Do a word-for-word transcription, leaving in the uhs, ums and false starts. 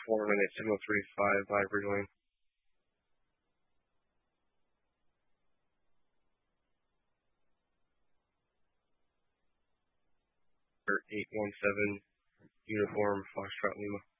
four nine eight signal three five Ivory Lane. eight one seven Uniform Foxtrot Lima.